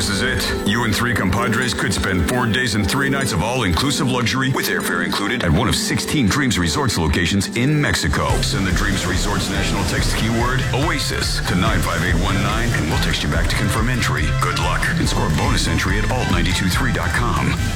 This is it. You and 3 compadres could spend 4 days and 3 nights of all-inclusive luxury with airfare included at one of 16 Dreams Resorts locations in Mexico. Send the Dreams Resorts national text keyword OASIS to 95819 and we'll text you back to confirm entry. Good luck and score a bonus entry at alt923.com.